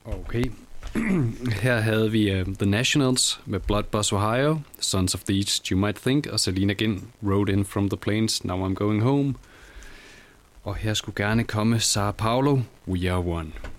Okay. Her havde vi The Nationals med Blood Bus Ohio, Sons of the East You Might Think, og Selena Ginn, Rode In From The Plains, Now I'm Going Home. Og her skulle gerne komme Sarah Paulo, We Are One.